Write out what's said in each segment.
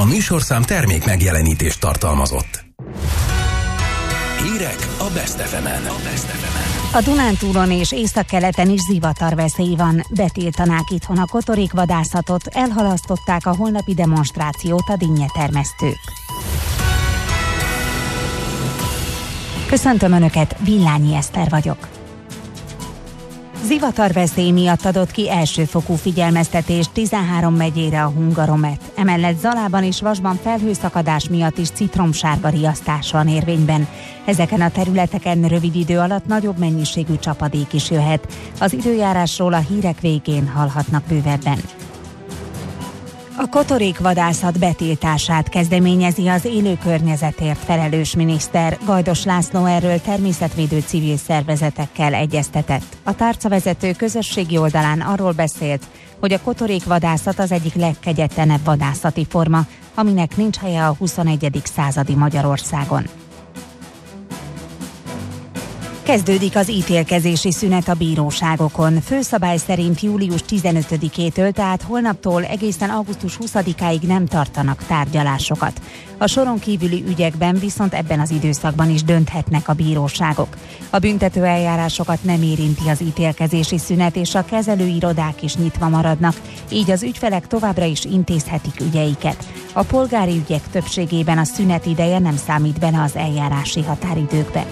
A műsorszám termék megjelenítést tartalmazott. Hírek a Best FM-en. A Dunántúlon és északkeleten is zivatarveszély van. Betiltanák itthon a kotorékvadászatot, elhalasztották a holnapi demonstrációt a dinnyetermesztők. Köszöntöm Önöket, Villányi Eszter vagyok. Zivatarveszély miatt adott ki elsőfokú figyelmeztetést 13 megyére a Hungaromet. Emellett Zalában és Vasban felhőszakadás miatt is citromsárga riasztás van érvényben. Ezeken a területeken rövid idő alatt nagyobb mennyiségű csapadék is jöhet. Az időjárásról a hírek végén hallhatnak bővebben. A kotorékvadászat betiltását kezdeményezi az élő környezetért felelős miniszter. Gajdos László erről természetvédő civil szervezetekkel egyeztetett. A tárcavezető közösségi oldalán arról beszélt, hogy a kotorékvadászat az egyik legkegyetlenebb vadászati forma, aminek nincs helye a 21. századi Magyarországon. Kezdődik az ítélkezési szünet a bíróságokon. Főszabály szerint július 15-től, tehát holnaptól egészen augusztus 20-áig nem tartanak tárgyalásokat. A soron kívüli ügyekben viszont ebben az időszakban is dönthetnek a bíróságok. A büntető eljárásokat nem érinti az ítélkezési szünet, és a kezelőirodák is nyitva maradnak, így az ügyfelek továbbra is intézhetik ügyeiket. A polgári ügyek többségében a szünet ideje nem számít bele az eljárási határidőkbe.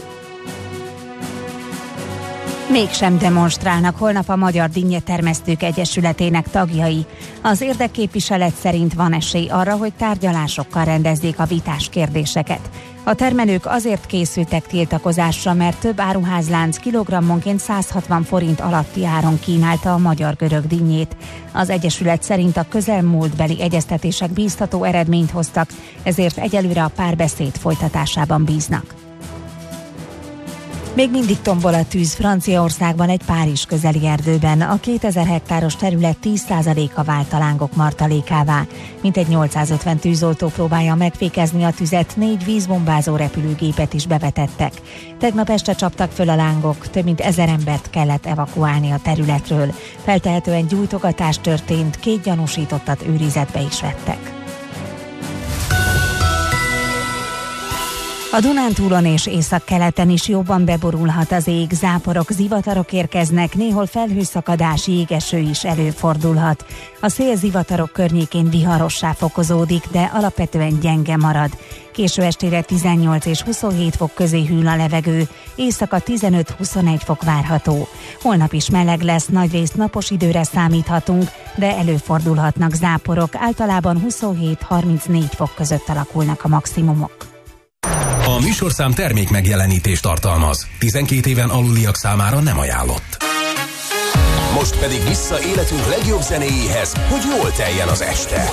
Mégsem demonstrálnak holnap a Magyar Dinnyetermesztők Egyesületének tagjai. Az érdekképviselet szerint van esély arra, hogy tárgyalásokkal rendezzék a vitás kérdéseket. A termelők azért készültek tiltakozásra, mert több áruházlánc kilogrammonként 160 forint alatti áron kínálta a magyar-görög dinnyét. Az Egyesület szerint a közelmúltbeli egyeztetések bíztató eredményt hoztak, ezért egyelőre a párbeszéd folytatásában bíznak. Még mindig tombol a tűz Franciaországban egy Párizs közeli erdőben. A 2000 hektáros terület 10%-a vált a lángok martalékává. Mintegy 850 tűzoltó próbálja megfékezni a tüzet, 4 vízbombázó repülőgépet is bevetettek. Tegnap este csaptak föl a lángok, több mint 1000 embert kellett evakuálni a területről. Feltehetően gyújtogatás történt, 2 gyanúsítottat őrizetbe is vettek. A Dunántúlon és északkeleten is jobban beborulhat az ég, záporok, zivatarok érkeznek, néhol felhőszakadás, jégeső is előfordulhat. A szél zivatarok környékén viharossá fokozódik, de alapvetően gyenge marad. Késő estére 18 és 27 fok közé hűl a levegő, éjszaka 15-21 fok várható. Holnap is meleg lesz, nagyrészt napos időre számíthatunk, de előfordulhatnak záporok, általában 27-34 fok között alakulnak a maximumok. A műsorszám termék megjelenítést tartalmaz. 12 éven aluliak számára nem ajánlott. Most pedig vissza életünk legjobb zenéjéhez, hogy jól teljen az este.